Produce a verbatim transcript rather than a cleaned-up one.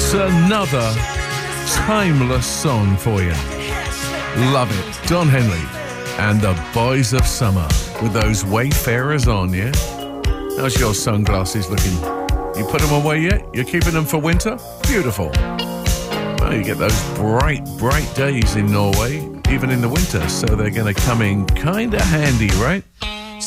It's another timeless song for you. Love it. Don Henley and the Boys of Summer with those Wayfarers on, yeah? How's your sunglasses looking? You put them away yet? You're keeping them for winter? Beautiful. Well, you get those bright, bright days in Norway, even in the winter, so they're going to come in kind of handy, right?